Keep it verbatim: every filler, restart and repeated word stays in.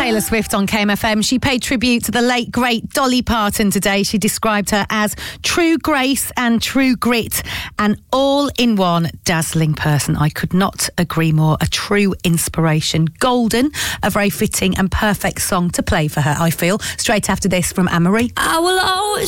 Taylor Swift on K M F M. She paid tribute to the late, great Dolly Parton today. She described her as true grace and true grit, an all-in-one dazzling person. I could not agree more. A true inspiration. Golden, a very fitting and perfect song to play for her, I feel. Straight after this from Anne-Marie. I will always